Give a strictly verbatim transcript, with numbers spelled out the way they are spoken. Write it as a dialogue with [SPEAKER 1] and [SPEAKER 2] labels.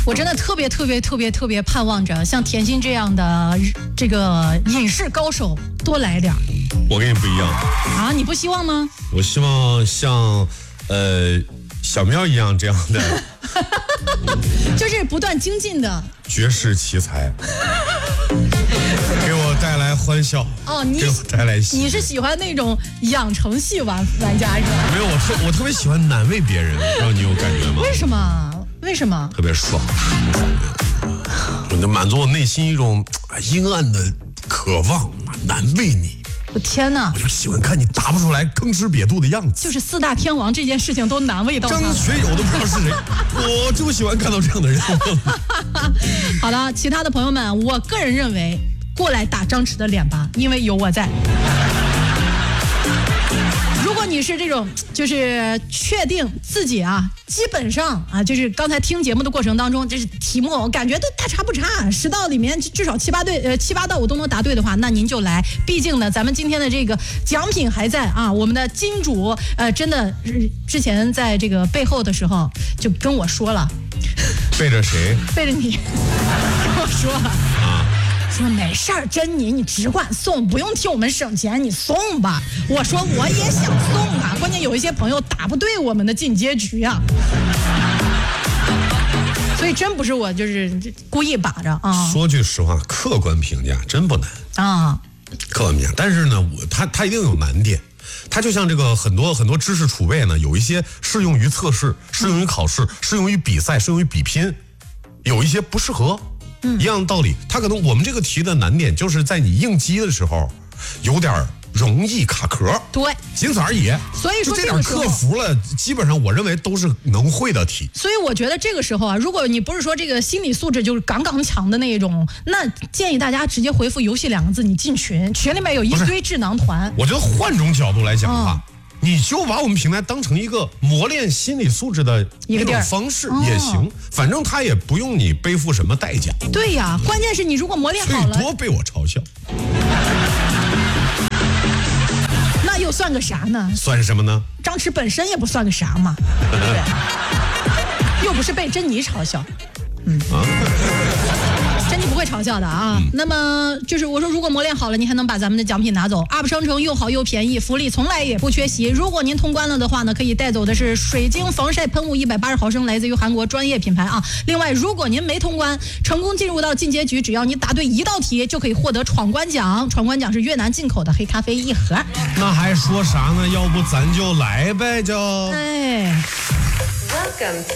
[SPEAKER 1] 我真的特别特别特别特别盼望着像甜心这样的这个影视高手多来点。
[SPEAKER 2] 我跟你不一样
[SPEAKER 1] 啊，你不希望吗？
[SPEAKER 2] 我希望像呃小喵一样这样的，
[SPEAKER 1] 就是不断精进的
[SPEAKER 2] 绝世奇才，给我带来欢笑。
[SPEAKER 1] 哦，你
[SPEAKER 2] 给我带来喜。
[SPEAKER 1] 你是喜欢那种养成系玩玩家是吧？
[SPEAKER 2] 没有，我特我特别喜欢难为别人，让你有感觉吗？
[SPEAKER 1] 为什么？为什么？
[SPEAKER 2] 特别爽，就满足我内心一种阴暗的渴望，难为你。
[SPEAKER 1] 我天哪！
[SPEAKER 2] 我就喜欢看你答不出来、吭哧瘪肚的样子。
[SPEAKER 1] 就是四大天王这件事情都难为到他。
[SPEAKER 2] 张学友都不知道是谁，我就喜欢看到这样的人。
[SPEAKER 1] 好了，其他的朋友们，我个人认为过来打张弛的脸吧，因为有我在。如果你是这种，就是确定自己啊，基本上啊，就是刚才听节目的过程当中，就是题目我感觉都大差不差，十道里面至少七八对，呃七八道我都能答对的话，那您就来。毕竟呢，咱们今天的这个奖品还在啊，我们的金主呃，真的之前在这个背后的时候就跟我说了，
[SPEAKER 2] 背着谁？
[SPEAKER 1] 背着你跟我说了啊。说没事儿，珍妮，你只管送，不用替我们省钱，你送吧。我说我也想送啊，关键有一些朋友打不对我们的进阶局啊，所以真不是我就是故意把着啊。
[SPEAKER 2] 说句实话，客观评价真不难
[SPEAKER 1] 啊，
[SPEAKER 2] 客观评价。但是呢，我它它一定有难点。它就像这个很多很多知识储备呢，有一些适用于测试，适用于考试，适用于比赛，适用于比拼，有一些不适合。嗯、一样的道理，它可能我们这个题的难点就是在你应激的时候有点容易卡壳，
[SPEAKER 1] 对，
[SPEAKER 2] 仅此而已。
[SPEAKER 1] 所以说
[SPEAKER 2] 这点克服了，基本上我认为都是能会的题。
[SPEAKER 1] 所以我觉得这个时候啊，如果你不是说这个心理素质就是杠杠强的那一种，那建议大家直接回复游戏两个字，你进群，群里面有一堆智囊团。
[SPEAKER 2] 我觉得换种角度来讲的话。嗯，你就把我们平台当成一个磨练心理素质的一种方式也行，哦、反正他也不用你背负什么代价。
[SPEAKER 1] 对呀，关键是你如果磨练好了，
[SPEAKER 2] 最多被我嘲笑，
[SPEAKER 1] 那又算个啥呢？
[SPEAKER 2] 算什么呢？
[SPEAKER 1] 张弛本身也不算个啥嘛，对不对？又不是被珍妮嘲笑，嗯。啊珍妮不会嘲笑的啊、嗯，那么就是我说，如果磨练好了，你还能把咱们的奖品拿走。U P 商城又好又便宜，福利从来也不缺席。如果您通关了的话呢，可以带走的是水晶防晒喷雾一百八十毫升，来自于韩国专业品牌啊。另外，如果您没通关，成功进入到进阶局，只要你答对一道题，就可以获得闯关奖。闯关奖是越南进口的黑咖啡一盒。
[SPEAKER 2] 那还说啥呢？要不咱就来呗，就。
[SPEAKER 1] 哎。
[SPEAKER 3] Welcome to